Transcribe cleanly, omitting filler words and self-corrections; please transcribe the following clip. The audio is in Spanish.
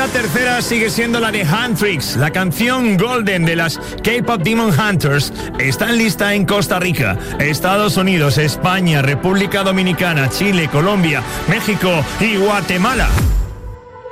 la tercera sigue siendo la de Huntrix. La canción Golden de las K-Pop Demon Hunters está en lista en Costa Rica, Estados Unidos, España, República Dominicana, Chile, Colombia, México y Guatemala.